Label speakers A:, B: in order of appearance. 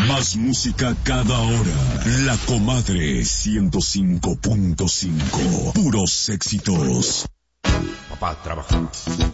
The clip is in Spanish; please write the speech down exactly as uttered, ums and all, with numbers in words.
A: Más música cada hora. La Comadre ciento cinco punto cinco. Puros éxitos.
B: Papá trabaja.